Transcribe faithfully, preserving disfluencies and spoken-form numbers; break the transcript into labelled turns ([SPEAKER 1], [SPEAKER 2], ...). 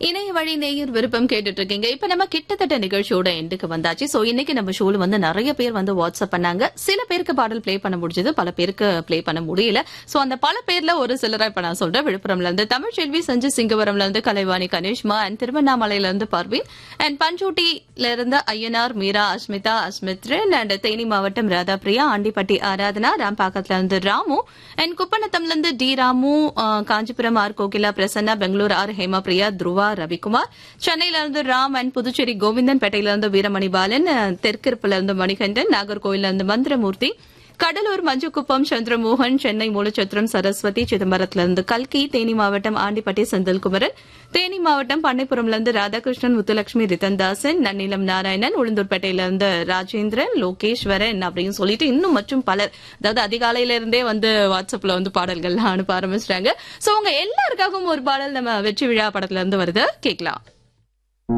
[SPEAKER 1] இணைய வழி நேயர் விருப்பம் கேட்டுட்டு இருக்கீங்க. இப்ப நம்ம கிட்டத்தட்ட நிகழ்ச்சியோட எண்டுக்கு வந்தாச்சு. சோ இன்னைக்கு நம்ம ஷோல வந்து நிறைய பேர் வந்து வாட்ஸ்அப் பண்ணாங்க. சில பேருக்கு பாடல் பிளே பண்ண முடிஞ்சது, பல பேருக்கு பிளே பண்ண முடியல. சோ அந்த பல பேர்ல ஒரு சிலரா இப்ப நான் சொல்றேன். விழுப்புரம்ல இருந்து தமிழ்ச்செல்வி, சஞ்சு சிங்கவரம்ல இருந்து கலைவாணி கணேஷ்மா, அண்ட் திருவண்ணாமலையில இருந்து பர்வீன், அண்ட் பஞ்சூட்டில இருந்து ஐயனார், மீரா, அஸ்மிதா, அஸ்மித்ரன், அண்ட் தேனி மாவட்டம் ராதா பிரியா, ஆண்டிப்பட்டி ஆராதனா, ராம்பாக்கத்துல இருந்து ராமு, அண்ட் குப்பநத்தம்ல இருந்து D Ramu, Kanchipuram R Kokila Prasanna, Bangalore R Hema Priya, Dhruva, Ravikumar, சென்னையில இருந்து ராம், அண்ட் புதுச்சேரி கோவிந்தன், பேட்டையில இருந்து வீரமணி பாலன், தெற்கிருப்புல இருந்து மணிகண்டன், நாகர்கோயில இருந்து மந்திரமூர்த்தி, கடலூர் மஞ்சுக்குப்பம் சந்திரமோகன், சென்னை மூலச்சத்திரம் சரஸ்வதி, சிதம்பரத்திலிருந்து கல்கி, தேனி மாவட்டம் ஆண்டிப்பட்டி செந்தில்குமரன், தேனி மாவட்டம் பண்ணைப்புறம்லிருந்து ராதாகிருஷ்ணன், முத்துலட்சுமி, ரிதன்தாசன், நன்னிலம் நாராயணன், உளுந்தூர்பேட்டையிலிருந்து ராஜேந்திரன், லோகேஸ்வரன் அப்படின்னு சொல்லிட்டு இன்னும் மற்றும் பலர், அதாவது அதிகாலையில இருந்தே வந்து வாட்ஸ்அப்ல வந்து பாடல்கள் அனுப்ப ஆரம்பிச்சிட்டாங்க. சோ உங்க எல்லாருக்காகவும் ஒரு பாடல் நம்ம வெற்றி விழா படத்துல இருந்து வருது, கேட்கலாம்.